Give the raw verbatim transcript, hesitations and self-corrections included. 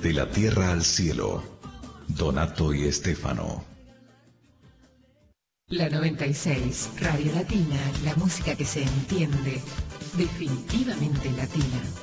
De la tierra al cielo, Donato y Estefano. La noventa y seis, Radio Latina, la música que se entiende, definitivamente latina.